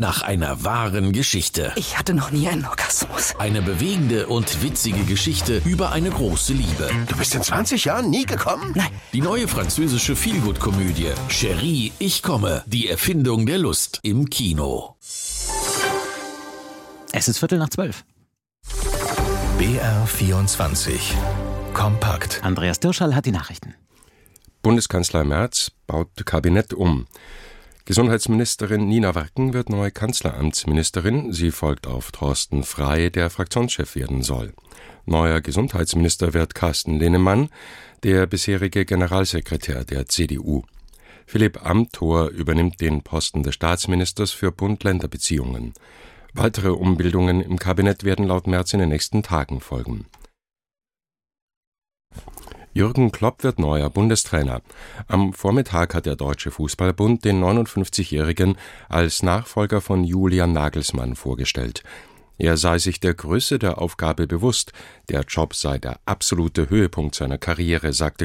nach einer wahren Geschichte. Ich hatte noch nie einen Orgasmus. Eine bewegende und witzige Geschichte über eine große Liebe. Du bist in 20 Jahren nie gekommen? Nein. Die neue französische Feelgood-Komödie Chérie, ich komme. Die Erfindung der Lust im Kino. Es ist 11:45. BR 24 kompakt. Andreas Dirschall hat die Nachrichten. Bundeskanzler Merz baut Kabinett um. Gesundheitsministerin Nina Wacken wird neue Kanzleramtsministerin. Sie folgt auf Thorsten Frey, der Fraktionschef werden soll. Neuer Gesundheitsminister wird Carsten Linnemann, der bisherige Generalsekretär der CDU. Philipp Amthor übernimmt den Posten des Staatsministers für Bund-Länder-Beziehungen. Weitere Umbildungen im Kabinett werden laut Merz in den nächsten Tagen folgen. Jürgen Klopp wird neuer Bundestrainer. Am Vormittag hat der Deutsche Fußballbund den 59-Jährigen als Nachfolger von Julian Nagelsmann vorgestellt. Er sei sich der Größe der Aufgabe bewusst. Der Job sei der absolute Höhepunkt seiner Karriere, sagte